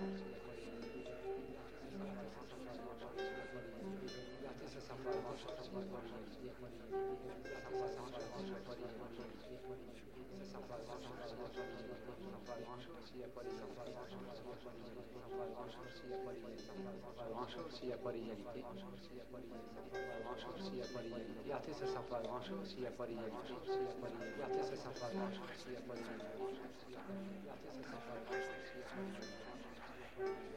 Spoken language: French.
grand-chose s'il n'y a pas l'égalité. Grand-chose s'il n'y a pas l'égalité. Liberté, ça sert pas à grand-chose s'il n'y a pas l'égalité. Liberté, ça sert pas à grand-chose s'il n'y a pas l'égalité. Liberté, ça sert pas à grand-chose s'il n'y a pas l'égalité.